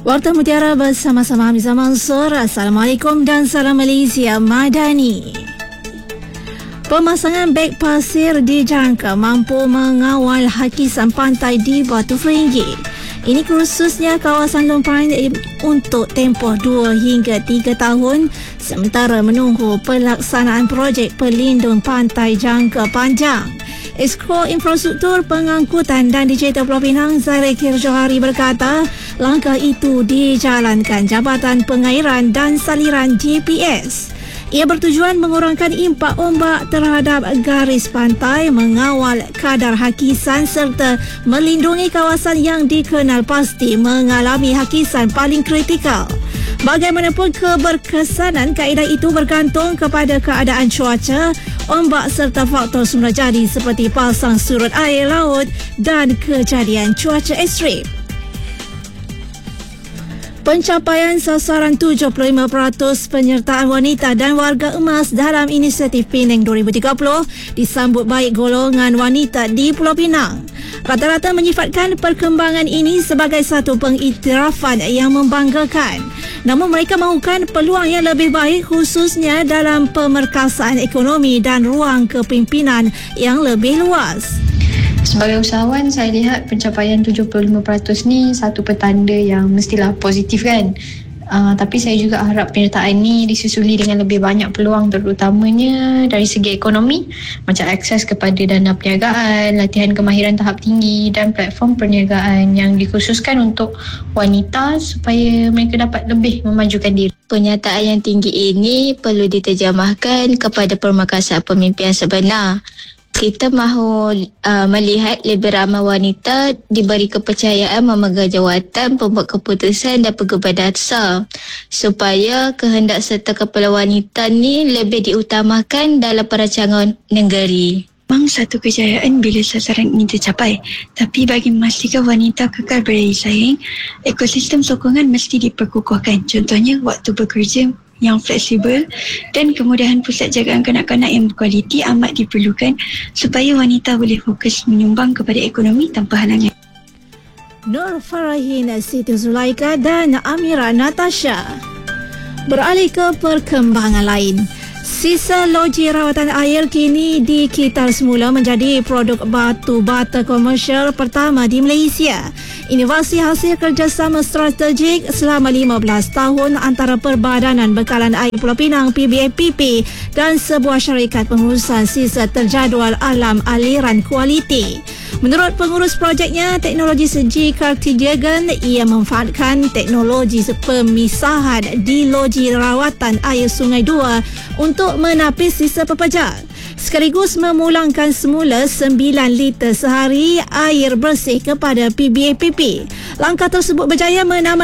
Warta Mutiara bersama-sama Hamizah Mansur. Assalamualaikum dan salam Malaysia Madani. Pemasangan beg pasir dijangka mampu mengawal hakisan pantai di Batu Feringgi. Ini khususnya kawasan Lompine untuk tempoh 2 hingga 3 tahun sementara menunggu pelaksanaan projek pelindung pantai jangka panjang. Esko Infrastruktur Pengangkutan dan Digital Pulau Pinang Zahir Johari berkata, langkah itu dijalankan Jabatan Pengairan dan Saliran GPS. Ia bertujuan mengurangkan impak ombak terhadap garis pantai, mengawal kadar hakisan serta melindungi kawasan yang dikenal pasti mengalami hakisan paling kritikal. Bagaimanapun keberkesanan kaedah itu bergantung kepada keadaan cuaca, ombak serta faktor semula jadi seperti pasang surut air laut dan kejadian cuaca ekstrim. Pencapaian sasaran 75% penyertaan wanita dan warga emas dalam inisiatif Penang 2030 disambut baik golongan wanita di Pulau Pinang. Rata-rata menyifatkan perkembangan ini sebagai satu pengiktirafan yang membanggakan. Namun mereka mahukan peluang yang lebih baik khususnya dalam pemerkasaan ekonomi dan ruang kepimpinan yang lebih luas. Sebagai usahawan, saya lihat pencapaian 75% ni satu petanda yang mestilah positif kan. Tapi saya juga harap penyertaan ni disusuli dengan lebih banyak peluang terutamanya dari segi ekonomi macam akses kepada dana perniagaan, latihan kemahiran tahap tinggi dan platform perniagaan yang dikhususkan untuk wanita supaya mereka dapat lebih memajukan diri. Penyertaan yang tinggi ini perlu diterjemahkan kepada pemerkasaan pemimpinan sebenar. Kita mahu melihat lebih ramai wanita diberi kepercayaan memegang jawatan pembuat keputusan dan pegubat dasar supaya kehendak serta kepala wanita ni lebih diutamakan dalam perancangan negeri. Memang satu kejayaan bila sasaran ini tercapai, tapi bagi memastikan wanita kekal bersaing, ekosistem sokongan mesti diperkukuhkan. Contohnya waktu bekerja yang fleksibel dan kemudahan pusat jagaan kanak-kanak yang berkualiti amat diperlukan supaya wanita boleh fokus menyumbang kepada ekonomi tanpa halangan. Nur Farahin, Siti Zulaika dan Amira Natasha. Beralih ke perkembangan lain. Sisa loji rawatan air kini dikitar semula menjadi produk batu bata komersial pertama di Malaysia. Inovasi hasil kerjasama strategik selama 15 tahun antara Perbadanan Bekalan Air Pulau Pinang PBAPP dan sebuah syarikat pengurusan sisa terjadual alam aliran kualiti. Menurut pengurus projeknya, teknologi segi Cartesian, ia memanfaatkan teknologi pemisahan di loji rawatan air Sungai Dua untuk menapis sisa pepejal. Sekaligus memulangkan semula 9 liter sehari air bersih kepada PBAPP. Langkah tersebut berjaya menamatkan